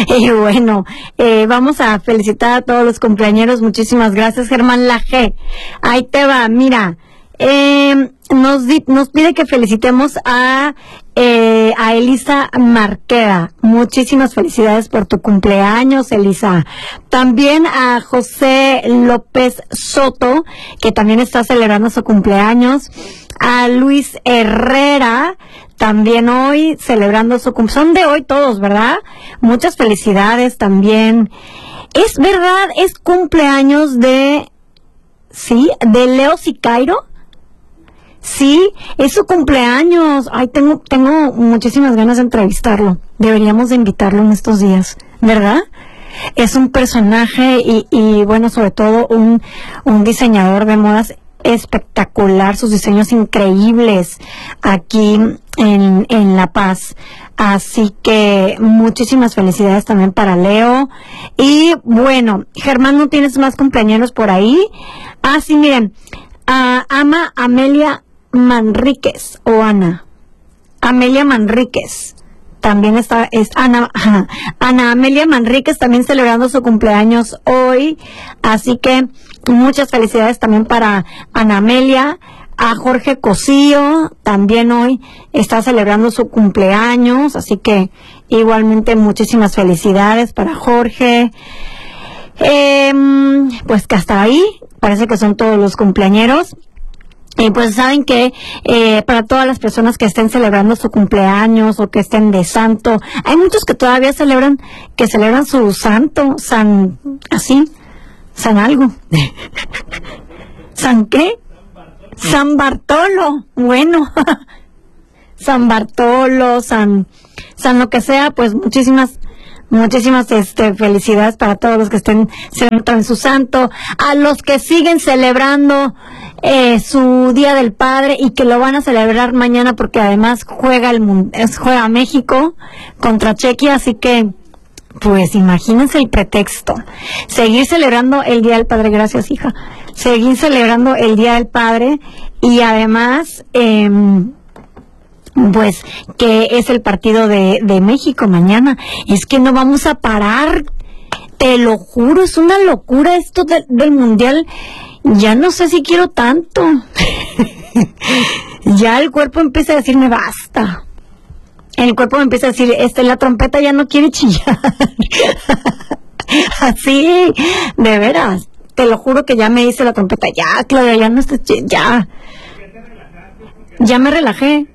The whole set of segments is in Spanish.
Y bueno, vamos a felicitar a todos los cumpleañeros. Muchísimas gracias, Germán Laje. Ahí te va, mira. Nos pide que felicitemos a Elisa Marqueda. Muchísimas felicidades por tu cumpleaños, Elisa. También a José López Soto, que también está celebrando su cumpleaños. A Luis Herrera, también hoy celebrando su cumpleaños. Son de hoy todos, ¿verdad? Muchas felicidades también. Es verdad, es cumpleaños de Leo Sicairo. Sí, es su cumpleaños. Ay, tengo muchísimas ganas de entrevistarlo. Deberíamos de invitarlo en estos días, ¿verdad? Es un personaje y bueno, sobre todo un diseñador de modas espectacular, sus diseños increíbles aquí en La Paz. Así que muchísimas felicidades también para Leo. Y bueno, Germán, ¿no tienes más cumpleañeros por ahí? Ah, sí, miren, ama Amelia Manríquez o Ana. Amelia Manríquez. También es Ana Amelia Manríquez también celebrando su cumpleaños hoy. Así que muchas felicidades también para Ana Amelia. A Jorge Cosío también hoy está celebrando su cumpleaños. Así que igualmente muchísimas felicidades para Jorge. Pues que hasta ahí parece que son todos los cumpleañeros. Pues saben que para todas las personas que estén celebrando su cumpleaños o que estén de santo, hay muchos que todavía celebran su santo, San algo. ¿San qué? San Bartolo. Bueno, San Bartolo, San lo que sea, pues muchísimas felicidades para todos los que estén celebrando su santo, a los que siguen celebrando su Día del Padre y que lo van a celebrar mañana porque además juega México contra Chequia, así que pues imagínense el pretexto, seguir celebrando el Día del Padre. Gracias, hija. Seguir celebrando el Día del Padre y además pues que es el partido de México mañana. Es que no vamos a parar, te lo juro, es una locura esto del mundial. Ya no sé si quiero tanto. Ya el cuerpo empieza a decirme basta. El cuerpo me empieza a decir, la trompeta ya no quiere chillar. Así, de veras. Te lo juro que ya me dice la trompeta, ya, Claudia, ya no estés, ya. Ya me relajé.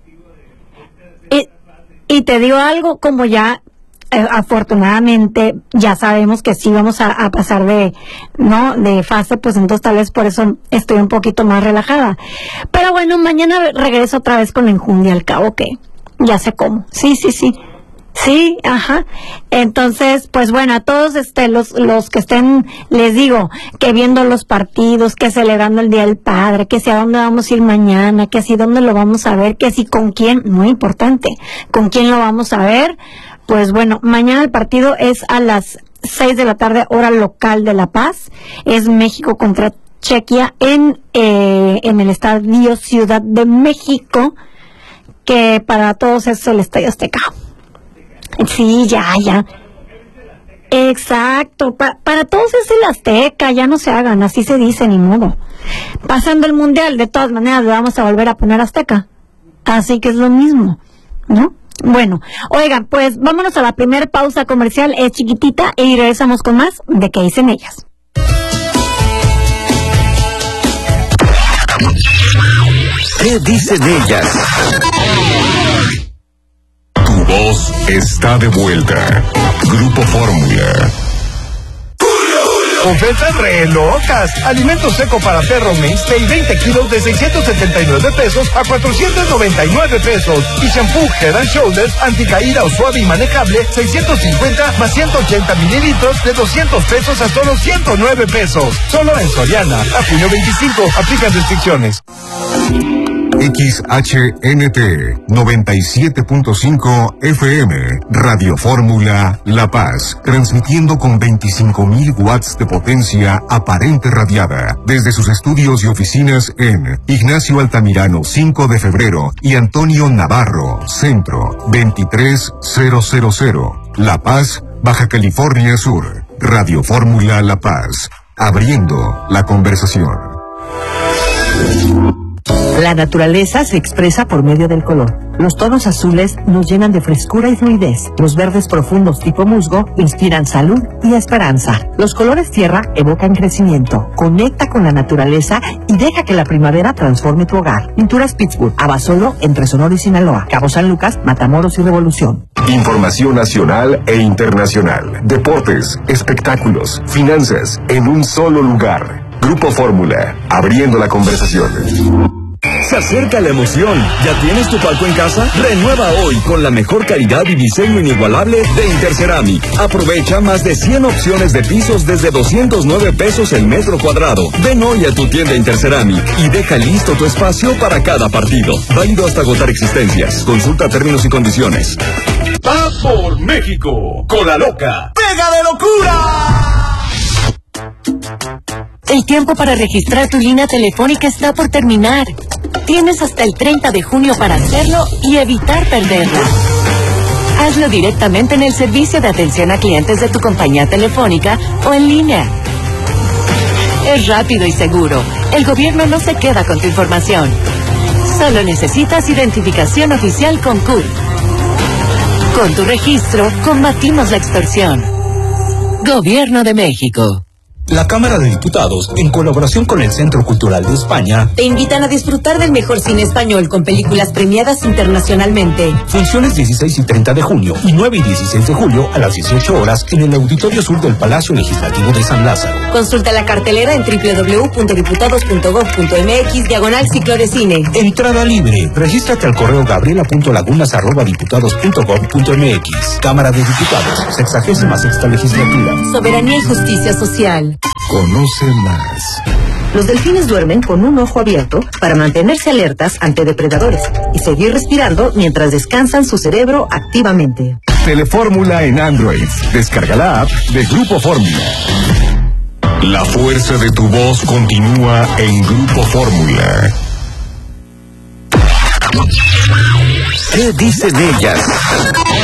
Y te digo algo, como ya afortunadamente ya sabemos que sí vamos a pasar de fase, pues entonces tal vez por eso estoy un poquito más relajada. Pero bueno, mañana regreso otra vez con la enjundia, al cabo que ya sé cómo. Sí, ajá. Entonces, pues bueno, a todos los que estén, les digo, que viendo los partidos, que celebrando el Día del Padre, que si a dónde vamos a ir mañana, que si dónde lo vamos a ver, que si con quién, muy importante, con quién lo vamos a ver. Pues bueno, mañana el partido es a las 6 de la tarde, hora local de La Paz. Es México contra Chequia en el Estadio Ciudad de México, que para todos es el Estadio Azteca. Sí, ya. Exacto, para todos es el Azteca, ya no se hagan, así se dice, ni modo. Pasando el mundial, de todas maneras le vamos a volver a poner Azteca. Así que es lo mismo, ¿no? Bueno, oigan, pues vámonos a la primera pausa comercial, es chiquitita, y regresamos con más de qué dicen ellas. ¿Qué dicen ellas? Tu voz está de vuelta. Grupo Fórmula. Ofertas re locas. Alimento seco para perro Mainstay 20 kilos de 679 pesos a 499 pesos. Y shampoo Head and Shoulders anticaída o suave y manejable 650 más 180 mililitros de 200 pesos a solo 109 pesos. Solo en Soriana. A junio 25. Aplican restricciones. XHNT 97.5 FM, Radio Fórmula La Paz, transmitiendo con 25.000 watts de potencia aparente radiada, desde sus estudios y oficinas en Ignacio Altamirano 5 de febrero y Antonio Navarro, Centro 23000, La Paz, Baja California Sur. Radio Fórmula La Paz. Abriendo la conversación. La naturaleza se expresa por medio del color. Los tonos azules nos llenan de frescura y fluidez. Los verdes profundos tipo musgo inspiran salud y esperanza. Los colores tierra evocan crecimiento. Conecta con la naturaleza y deja que la primavera transforme tu hogar. Pinturas Pittsburgh, Abasolo, entre Sonora y Sinaloa, Cabo San Lucas, Matamoros y Revolución. Información nacional e internacional. Deportes, espectáculos, finanzas, en un solo lugar. Grupo Fórmula, abriendo la conversación. Se acerca la emoción. ¿Ya tienes tu palco en casa? Renueva hoy con la mejor calidad y diseño inigualable de Interceramic. Aprovecha más de 100 opciones de pisos desde 209 pesos el metro cuadrado. Ven hoy a tu tienda Interceramic y deja listo tu espacio para cada partido. Válido hasta agotar existencias. Consulta términos y condiciones. ¡Va por México! ¡Con la loca! ¡Pega de locura! El tiempo para registrar tu línea telefónica está por terminar. Tienes hasta el 30 de junio para hacerlo y evitar perderla. Hazlo directamente en el servicio de atención a clientes de tu compañía telefónica o en línea. Es rápido y seguro. El gobierno no se queda con tu información. Solo necesitas identificación oficial con CURP. Con tu registro, combatimos la extorsión. Gobierno de México. La Cámara de Diputados, en colaboración con el Centro Cultural de España, te invitan a disfrutar del mejor cine español con películas premiadas internacionalmente. Funciones 16 y 30 de junio y 9 y 16 de julio a las 18 horas en el Auditorio Sur del Palacio Legislativo de San Lázaro. Consulta la cartelera en www.diputados.gov.mx/ciclo de cine. Entrada libre. Regístrate al correo gabriela.lagunas@diputados.gov.mx. Cámara de Diputados, 66ª Legislatura. Soberanía y justicia social. Conoce más. Los delfines duermen con un ojo abierto para mantenerse alertas ante depredadores y seguir respirando mientras descansan su cerebro activamente. Telefórmula en Android. Descarga la app de Grupo Fórmula. La fuerza de tu voz continúa en Grupo Fórmula. ¿Qué dicen ellas?